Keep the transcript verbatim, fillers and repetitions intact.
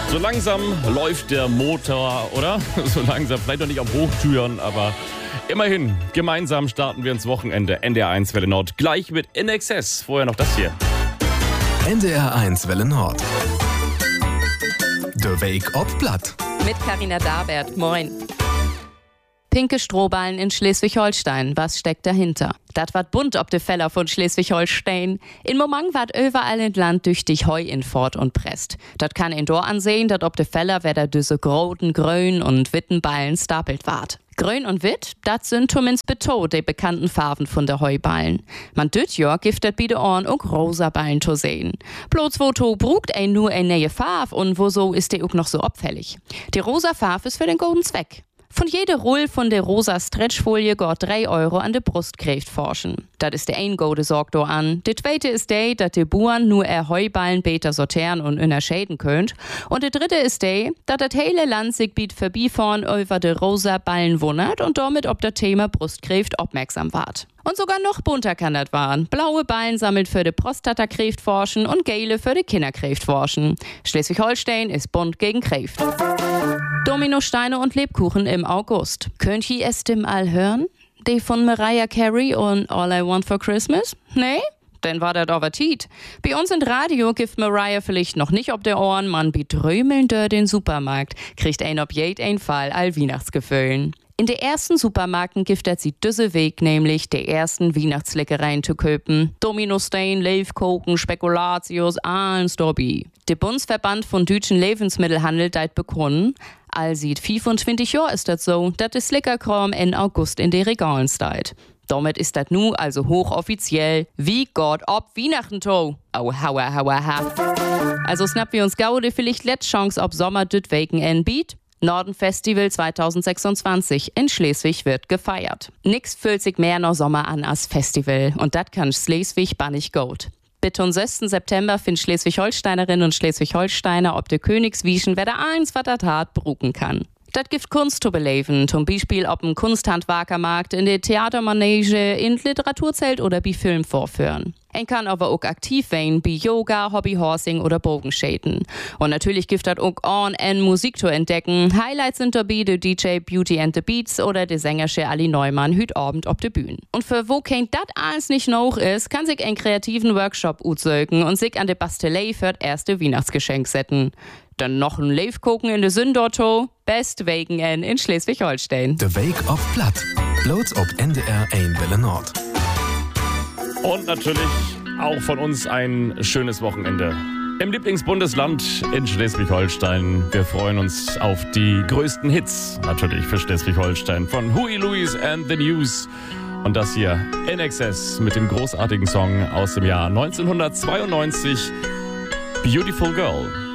So langsam läuft der Motor, oder? So langsam, vielleicht noch nicht auf Hochtüren, aber immerhin, gemeinsam starten wir ins Wochenende. N D R eins Welle Nord, gleich mit In Excess. Vorher noch das hier. N D R eins Welle Nord. Der Weg ob Blatt. Mit Carina Dabert. Moin. Pinke Strohballen in Schleswig-Holstein. Was steckt dahinter? Das wat bunt ob de Feller von Schleswig-Holstein. In Momang ward überall in Land düchtig Heu in Fort und Prest. Dat kann in Dor ansehen, dat ob de Feller weder düsse groten, grün und witten Ballen stapelt ward. Grün und witt, dat sind zumindest beto, de bekannten Farben von der Heuballen. Man düt ja giftet bi de Ohren auch rosa Ballen zu sehen. Bloß wo to brugt ein nur ein neue Farb und wo so ist de auch noch so abfällig. Die rosa Farb ist für den guten Zweck. Von jeder Roll von der rosa Stretchfolie geht drei Euro an de Brust kriegt forschen. Dat ist der ein gode Sorg do an. De zweite ist der, dat de Buren nur er Heuballen beter sortieren und unterscheiden könnt. Und de dritte ist der, dat dat hele Land sich biet verbifahren über de rosa Ballen wundert und damit ob der Thema Brustkräft aufmerksam ward. Und sogar noch bunter kann das waren. Blaue Ballen sammelt für de Prostatakräft forschen und gelbe für de Kinderkräft forschen. Schleswig-Holstein ist bunt gegen Kräft. Dominosteine und Lebkuchen im August. Könnt ihr es dem all hören? Die von Mariah Carey und All I Want for Christmas? Nee? Dann war das aber Tiet. Bei uns im Radio gibt Mariah vielleicht noch nicht ob der Ohren, man betrömeln durch den Supermarkt, kriegt ein ob jed ein Fall all Weihnachtsgefühlen. In der ersten Supermarkten giftet sie düsse Weg, nämlich der ersten Weihnachtsleckereien zu köpen. Dominostein, Lebkuchen, Spekulatius, alles dabei. Der Bundesverband von deutschen Lebensmittelhandel deit bekunden, all sieht fünfundzwanzig Jahre ist das so, dass das Leckerkram in August in den Regalen steht. Damit ist das nu also hochoffiziell, wie Gott ob Weihnachten to. Oh, hauer, hauer, ha. Also schnappen wir uns gaude vielleicht letzte Chance ob Sommer düt Weken en Beat. Norden Festival zwanzig sechsundzwanzig in Schleswig wird gefeiert. Nix fühlt sich mehr noch Sommer an als Festival und dat kann Schleswig bannig gut. Bitte am sechsten September finden Schleswig-Holsteinerinnen und Schleswig-Holsteiner ob de Königswieschen, wer da eins wat dat hat bruken kann. Dat gibt Kunst zu beleben, zum Beispiel ob im Kunsthandwerkermarkt, in der Theatermanege, in Literaturzelt oder bei Film vorführen. Ein kann aber auch aktiv werden, bei Yoga, Hobbyhorsing oder Bogenschäden. Und natürlich gibt das auch On and Musik zu entdecken. Highlights sind dabei der D J Beauty and the Beats oder der Sängersche Ali Neumann heute Abend auf der Bühne. Und für wo kein dat alles nicht noch ist, kann sich ein kreativen Workshop utzeugen und sich an der Bastelei für das erste Weihnachtsgeschenk setzen. Dann noch ein Lebkuchen in der Sündorto, best Wegen in Schleswig-Holstein. Der Weg auf Blatt. Bloß ob N D R eins Welle Nord. Und natürlich auch von uns ein schönes Wochenende im Lieblingsbundesland in Schleswig-Holstein. Wir freuen uns auf die größten Hits, natürlich für Schleswig-Holstein, von Huey Lewis and the News. Und das hier In Excess mit dem großartigen Song aus dem Jahr neunzehnhundertzweiundneunzig, Beautiful Girl.